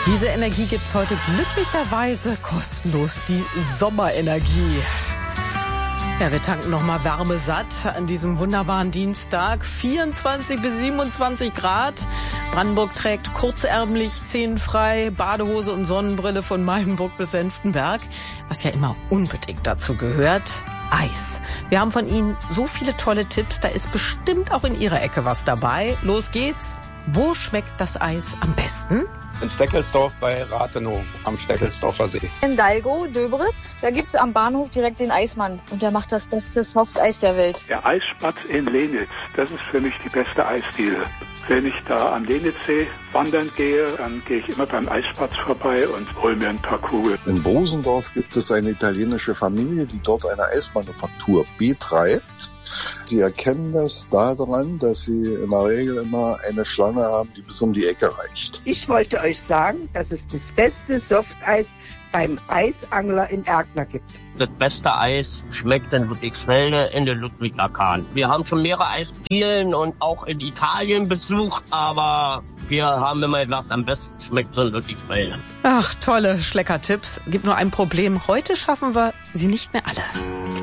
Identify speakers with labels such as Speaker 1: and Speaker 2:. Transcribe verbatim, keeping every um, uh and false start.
Speaker 1: Diese Energie gibt's heute glücklicherweise kostenlos, die Sommerenergie. Ja, wir tanken nochmal Wärme satt an diesem wunderbaren Dienstag. vierundzwanzig bis siebenundzwanzig Grad. Brandenburg trägt kurzärmlich, zehenfrei, Badehose und Sonnenbrille von Meilenburg bis Senftenberg. Was ja immer unbedingt dazu gehört, Eis. Wir haben von Ihnen so viele tolle Tipps, da ist bestimmt auch in Ihrer Ecke was dabei. Los geht's. Wo schmeckt das Eis am besten?
Speaker 2: In Steckelsdorf bei Rathenow am Steckelsdorfer See.
Speaker 3: In Dalgo, Döberitz, da gibt's am Bahnhof direkt den Eismann. Und der macht das beste Softeis der Welt.
Speaker 4: Der Eisspatz in Lenitz, das ist für mich die beste Eisdiele. Wenn ich da am Lenitzsee wandern gehe, dann gehe ich immer beim Eispatz vorbei und hole mir ein paar Kugeln.
Speaker 5: In Bosendorf gibt es eine italienische Familie, die dort eine Eismanufaktur betreibt. Sie erkennen das daran, dass sie in der Regel immer eine Schlange haben, die bis um die Ecke reicht.
Speaker 6: Ich wollte euch sagen, dass es das beste Softeis beim Eisangler in Erkner gibt.
Speaker 7: Das beste Eis schmeckt in Ludwigsfelde in der Ludwiger Kahn. Wir haben schon mehrere Eisdielen und auch in Italien besucht, aber wir haben immer gedacht, am besten schmeckt es in Ludwigsfelde.
Speaker 1: Ach, tolle Schleckertipps. Gibt nur ein Problem. Heute schaffen wir sie nicht mehr alle.